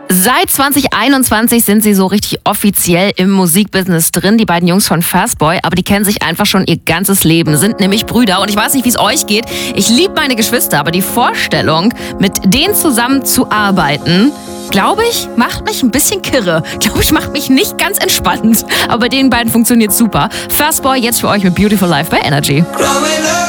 Seit 2021 sind sie so richtig offiziell im Musikbusiness drin, die beiden Jungs von Fastboy, aber die kennen sich einfach schon ihr ganzes Leben, sind nämlich Brüder und ich weiß nicht, wie es euch geht. Ich liebe meine Geschwister, aber die Vorstellung, mit denen zusammen zu arbeiten, glaube ich, macht mich ein bisschen kirre. Glaube ich, macht mich nicht ganz entspannt, aber bei den beiden funktioniert super. Fastboy jetzt für euch mit Beautiful Life bei Energy.